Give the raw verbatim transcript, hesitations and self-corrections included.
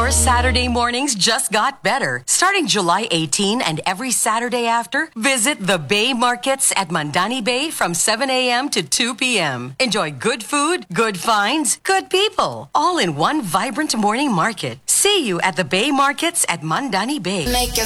Your Saturday mornings just got better. Starting July eighteenth and every Saturday after, visit the Bay Markets at Mandani Bay from seven a.m. to two p.m. Enjoy good food, good finds, good people, all in one vibrant morning market. See you at the Bay Markets at Mandani Bay. Make you